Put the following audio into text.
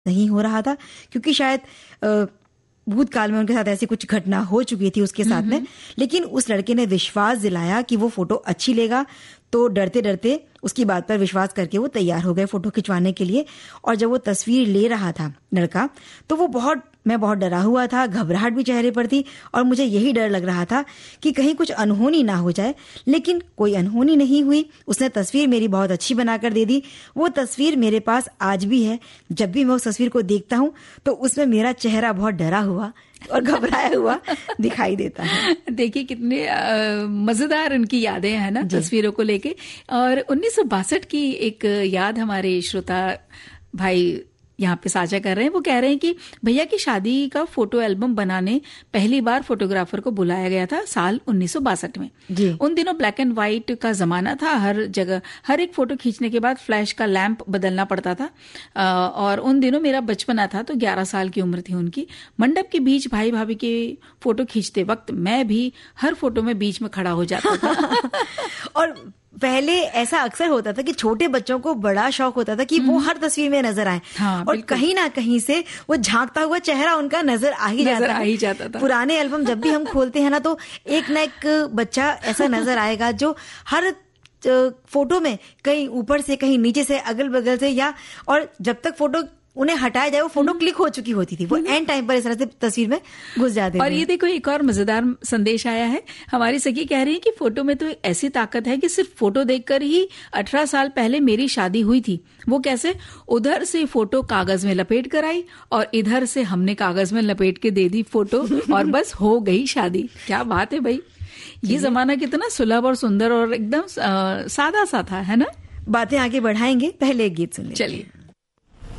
नहीं हो रहा था, क्योंकि शायद भूतकाल में उनके साथ ऐसी कुछ घटना हो चुकी थी उसके साथ में। लेकिन उस लड़के ने विश्वास दिलाया कि वो फोटो अच्छी लेगा, तो डरते डरते उसकी बात पर विश्वास करके वो तैयार हो गए फोटो खिंचवाने के लिए। और जब वो तस्वीर ले रहा था लड़का, तो मैं बहुत डरा हुआ था, घबराहट भी चेहरे पर थी और मुझे यही डर लग रहा था कि कहीं कुछ अनहोनी ना हो जाए। लेकिन कोई अनहोनी नहीं हुई, उसने तस्वीर मेरी बहुत अच्छी बनाकर दे दी। वो तस्वीर मेरे पास आज भी है। जब भी मैं उस तस्वीर को देखता हूँ तो उसमें मेरा चेहरा बहुत डरा हुआ और घबराया हुआ दिखाई देता है। देखिए कितने मजेदार उनकी यादें हैं ना तस्वीरों को लेके। और 1962 की एक याद हमारे श्रोता भाई यहाँ पे साझा कर रहे हैं। वो कह रहे हैं कि भैया की शादी का फोटो एल्बम बनाने पहली बार फोटोग्राफर को बुलाया गया था साल 1962 में जी। उन दिनों ब्लैक एंड व्हाइट का जमाना था। हर जगह हर एक फोटो खींचने के बाद फ्लैश का लैंप बदलना पड़ता था। और उन दिनों मेरा बचपना था, तो 11 साल की उम्र थी उनकी। मंडप के बीच भाई भाभी के फोटो खींचते वक्त मैं भी हर फोटो में बीच में खड़ा हो जाता था। और पहले ऐसा अक्सर होता था कि छोटे बच्चों को बड़ा शौक होता था कि वो हर तस्वीर में नजर आए। हाँ, और कहीं ना कहीं से वो झांकता हुआ चेहरा उनका नजर आ ही जाता था। पुराने एल्बम जब भी हम खोलते हैं ना, तो एक ना एक बच्चा ऐसा नजर आएगा जो हर फोटो में कहीं ऊपर से, कहीं नीचे से, अगल बगल से, या और जब तक फोटो उन्हें हटाया जाए वो फोटो क्लिक हो चुकी होती थी, वो एंड टाइम पर इस तरह से तस्वीर में घुस जाते थे। और ये देखो एक और मजेदार संदेश आया है। हमारी सखी कह रही है कि फोटो में तो ऐसी ताकत है कि सिर्फ फोटो देखकर ही 18 साल पहले मेरी शादी हुई थी। वो कैसे? उधर से फोटो कागज में लपेट कर आई और इधर से हमने कागज में लपेट के दे दी फोटो और बस हो गई शादी। क्या बात है भाई, ये जमाना कितना सुलभ और सुंदर और एकदम सादा सा था, है ना। बातें आगे बढ़ाएंगे, पहले एक गीत सुनिए। चलिए।